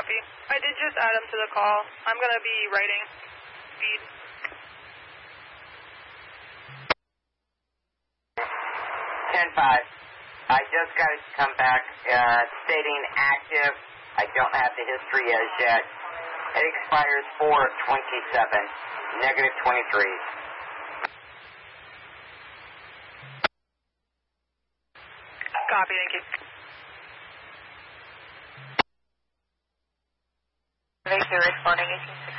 Copy. I did just add him to the call. I'm going to be writing speed. 10-5. I just got to come back stating active. I don't have the history as yet. It expires 4/27, negative 23. Copy, thank you. Thank you, responding 1860.